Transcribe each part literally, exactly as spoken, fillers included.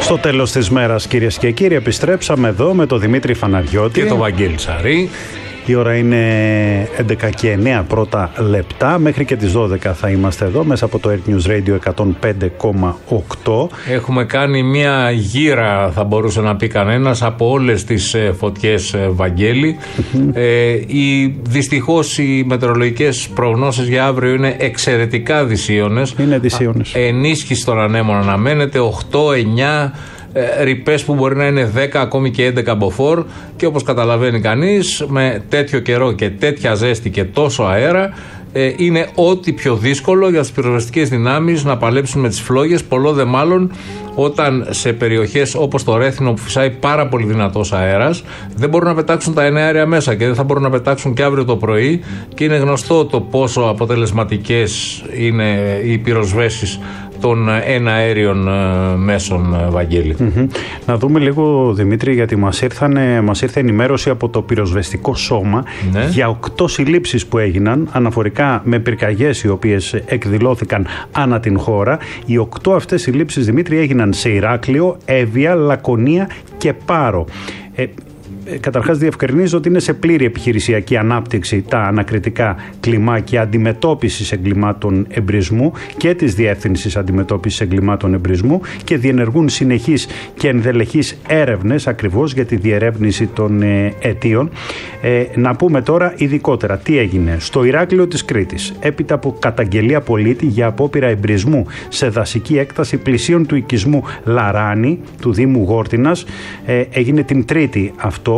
Στο τέλος της μέρας, κυρίες και κύριοι, επιστρέψαμε εδώ με τον Δημήτρη Φαναριώτη και τον Βαγγέλη Σαρή. Η ώρα είναι έντεκα και εννέα πρώτα λεπτά. Μέχρι και τις δώδεκα θα είμαστε εδώ μέσα από το Air News Radio εκατόν πέντε κόμμα οκτώ. Έχουμε κάνει μια γύρα, θα μπορούσε να πει κανένας, από όλες τις φωτιές, Βαγγέλη. ε, οι, δυστυχώς οι μετεωρολογικές προγνώσεις για αύριο είναι εξαιρετικά δυσίωνες. Είναι δυσίωνες. Ενίσχυση των ανέμων αναμένεται, οκτώ εννιά Ε, ρηπές που μπορεί να είναι δέκα ακόμη και έντεκα μποφόρ, και όπως καταλαβαίνει κανείς, με τέτοιο καιρό και τέτοια ζέστη και τόσο αέρα, ε, είναι ό,τι πιο δύσκολο για τις πυροσβεστικές δυνάμεις να παλέψουν με τις φλόγες, πολλό δε μάλλον όταν σε περιοχές όπως το Ρέθινο, που φυσάει πάρα πολύ δυνατός αέρας, δεν μπορούν να πετάξουν τα εναέρια μέσα και δεν θα μπορούν να πετάξουν και αύριο το πρωί, και είναι γνωστό το πόσο αποτελεσματικές είναι οι πυροσβέσεις των εναέριων μέσων, Βαγγέλη. Mm-hmm. Να δούμε λίγο, Δημήτρη, γιατί μας, ήρθανε, μας ήρθε ενημέρωση από το πυροσβεστικό σώμα, ναι, για οκτώ συλλήψεις που έγιναν αναφορικά με πυρκαγιές οι οποίες εκδηλώθηκαν ανά την χώρα. Οι οκτώ αυτές συλλήψεις, Δημήτρη, έγιναν σε Ηράκλειο, Εύβοια, Λακωνία και Πάρο. Ε, Καταρχάς διευκρινίζω ότι είναι σε πλήρη επιχειρησιακή ανάπτυξη τα ανακριτικά κλιμάκια αντιμετώπισης εγκλημάτων εμπρισμού και της Διεύθυνσης Αντιμετώπισης Εγκλημάτων Εμπρισμού και διενεργούν συνεχείς και ενδελεχείς έρευνες ακριβώς για τη διερεύνηση των ε, αιτίων. Ε, να πούμε τώρα ειδικότερα τι έγινε στο Ηράκλειο της Κρήτης. Έπειτα από καταγγελία πολίτη για απόπειρα εμπρισμού σε δασική έκταση πλησίων του οικισμού Λαράνη του Δήμου Γόρτινας, ε, έγινε την Τρίτη αυτό.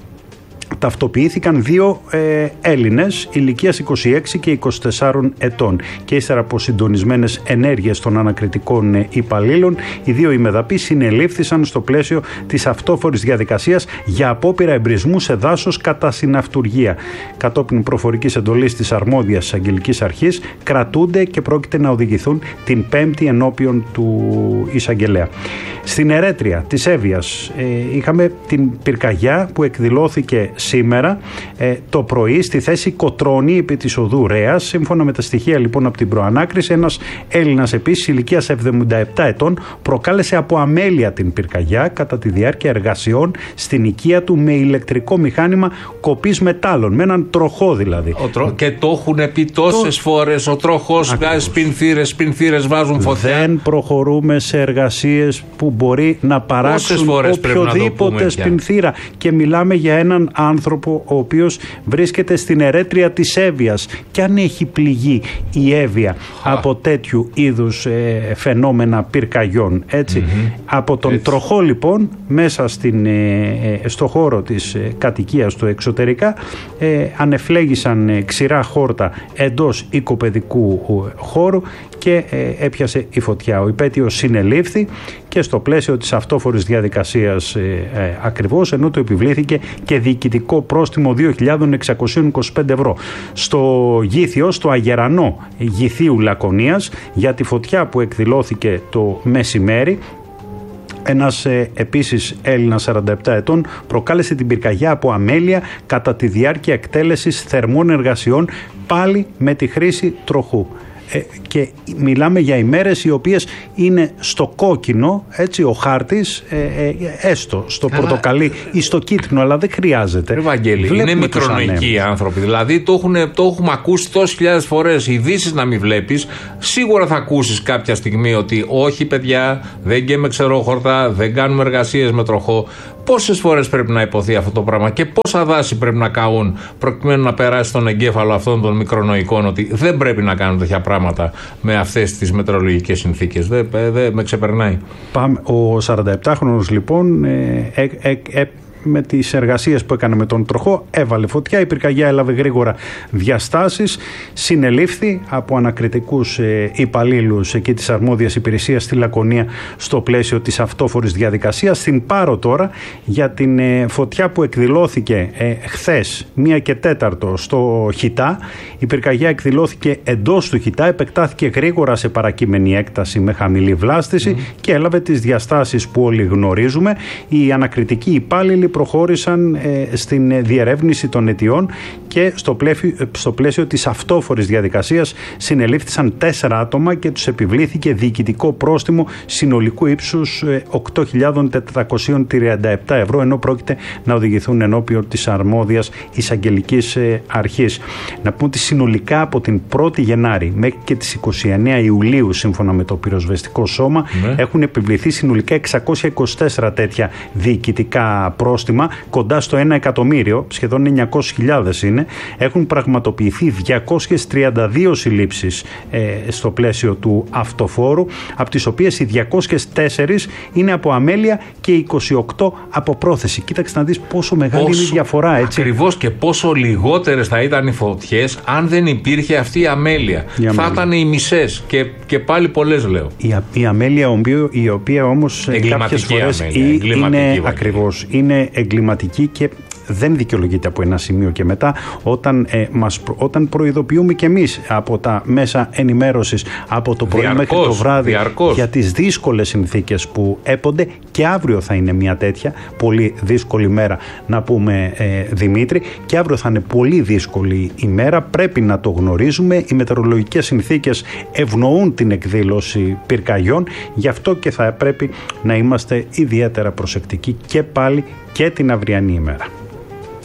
Ταυτοποιήθηκαν δύο ε, Έλληνες ηλικίας είκοσι έξι και είκοσι τεσσάρων ετών και ύστερα από συντονισμένες ενέργειες των ανακριτικών ε, υπαλλήλων, οι δύο ημεδαποί συνελήφθησαν στο πλαίσιο της αυτόφορης διαδικασίας για απόπειρα εμπρισμού σε δάσος κατά συναυτουργία. Κατόπιν προφορικής εντολής της αρμόδιας εισαγγελικής αρχής κρατούνται και πρόκειται να οδηγηθούν την Πέμπτη ενώπιον του εισαγγελέα. Στην Ερέτρια της Εύβοιας ε, είχαμε την πυρκαγιά που εκδηλώθηκε σήμερα ε, το πρωί στη θέση Κοτρώνη επί της οδού Ρέας. Σύμφωνα με τα στοιχεία λοιπόν από την προανάκριση, ένας Έλληνας επίσης ηλικίας εβδομήντα επτά ετών προκάλεσε από αμέλεια την πυρκαγιά κατά τη διάρκεια εργασιών στην οικία του με ηλεκτρικό μηχάνημα κοπής μετάλλων, με έναν τροχό δηλαδή. Τρο... Και το έχουν πει τόσες το... φορές, ο τροχός βγάζει σπινθήρες, σπινθήρες βάζουν φωτιά. Δεν προχωρούμε σε εργασίες που μπορεί να παράξουν οποιοδήποτε σπινθήρα, και μιλάμε για έναν άνθρωπο ο οποίος βρίσκεται στην Ερέτρια της Εύβοιας, και αν έχει πληγεί η Εύβοια από τέτοιου είδους ε, φαινόμενα πυρκαγιών, έτσι, mm-hmm. από τον έτσι. τροχό λοιπόν μέσα στην, ε, στο χώρο της ε, κατοικίας του εξωτερικά ε, ανεφλέγησαν ε, ξηρά χόρτα εντός οικοπαιδικού ε, χώρου και ε, έπιασε η φωτιά. Ο υπαίτειος συνελήφθη και στο πλαίσιο της αυτόφορης διαδικασίας ε, ε, ακριβώς, ενώ του επιβλήθηκε και διοικητικό πρόστιμο δύο χιλιάδες εξακόσια είκοσι πέντε ευρώ. Στο Γήθιο, στο Αγερανό Γηθίου Λακωνίας, για τη φωτιά που εκδηλώθηκε το μεσημέρι, ένας ε, επίσης Έλληνας σαράντα επτά ετών προκάλεσε την πυρκαγιά από αμέλεια κατά τη διάρκεια εκτέλεσης θερμών εργασιών, πάλι με τη χρήση τροχού. Ε, και μιλάμε για ημέρες οι οποίες είναι στο κόκκινο, έτσι, ο χάρτης, ε, ε, έστω στο αλλά... πορτοκαλί ή στο κίτρινο, αλλά δεν χρειάζεται. Ρε Βαγγέλη, είναι μικρονοικοί άνθρωποι. Δηλαδή το, έχουν, το έχουμε ακούσει τόσες χιλιάδες φορές. Ειδήσεις να μην βλέπεις, σίγουρα θα ακούσεις κάποια στιγμή ότι όχι, παιδιά, δεν γκαίμε ξερόχορτα, δεν κάνουμε εργασίες με τροχό. Πόσες φορές πρέπει να υποθεί αυτό το πράγμα και πόσα δάση πρέπει να καούν προκειμένου να περάσει στον εγκέφαλο αυτών των μικρονοικών ότι δεν πρέπει να κάνουν τέτοια πράγματα με αυτές τις μετεωρολογικές συνθήκες. Δεν δε, με ξεπερνάει. Πάμε, ο σαρανταεπτάχρονος λοιπόν ε, ε, ε, ε, με τις εργασίες που έκανε με τον τροχό έβαλε φωτιά, η πυρκαγιά έλαβε γρήγορα διαστάσεις, συνελήφθη από ανακριτικούς ε, υπαλλήλους εκεί της αρμόδιας υπηρεσίας στη Λακωνία στο πλαίσιο της αυτόφορης διαδικασίας. Στην Πάρο τώρα για την ε, φωτιά που εκδηλώθηκε ε, χθες μία και τέταρτο στο Χιτά. Η πυρκαγιά εκδηλώθηκε εντός του Χιτά, επεκτάθηκε γρήγορα σε παρακείμενη έκταση με χαμηλή βλάστηση mm. και έλαβε τις διαστάσεις που όλοι γνωρίζουμε. Οι ανακριτικοί υπάλληλοι προχώρησαν ε, στην διερεύνηση των αιτιών και στο πλαίσιο, στο πλαίσιο της αυτόφορης διαδικασίας συνελήφθησαν τέσσερα άτομα και τους επιβλήθηκε διοικητικό πρόστιμο συνολικού ύψους ε, οκτώ χιλιάδες τετρακόσια τριάντα επτά ευρώ, ενώ πρόκειται να οδηγηθούν ενώπιον της αρμόδιας εισαγγελικής ε, αρχής. Να πούμε ότι συνολικά από την πρώτη Γενάρη μέχρι και τις είκοσι εννέα Ιουλίου, σύμφωνα με το πυροσβεστικό σώμα, ναι. έχουν επιβληθεί συνολικά εξακόσια είκοσι τέσσερα τέτοια διοικητικά πρόστιμα, κοντά στο ένα εκατομμύριο, σχεδόν εννιακόσιες χιλιάδες είναι. Έχουν πραγματοποιηθεί διακόσιες τριάντα δύο συλλήψεις ε, στο πλαίσιο του αυτοφόρου, από τις οποίες οι διακόσιες τέσσερα είναι από αμέλεια και είκοσι οκτώ από πρόθεση. Κοίταξε να δεις πόσο μεγάλη πόσο, είναι η διαφορά, έτσι. Ακριβώς, και πόσο λιγότερες θα ήταν οι φωτιές αν δεν υπήρχε αυτή η αμέλεια. Η θα ήταν οι μισές και, και πάλι πολλές, λέω. Η, η αμέλεια, η οποία όμως κάποιες φορές αμέλεια, είναι ακριβώς, είναι εγκληματική και δεν δικαιολογείται από ένα σημείο και μετά, όταν, ε, μας, όταν προειδοποιούμε και εμείς από τα μέσα ενημέρωσης από το πρωί μέχρι το βράδυ διαρκώς. για τις δύσκολες συνθήκες που έπονται, και αύριο θα είναι μια τέτοια πολύ δύσκολη μέρα, να πούμε ε, Δημήτρη, και αύριο θα είναι πολύ δύσκολη ημέρα, πρέπει να το γνωρίζουμε. Οι μετεωρολογικές συνθήκες ευνοούν την εκδήλωση πυρκαγιών, γι' αυτό και θα πρέπει να είμαστε ιδιαίτερα προσεκτικοί και πάλι και την αυριανή ημέρα.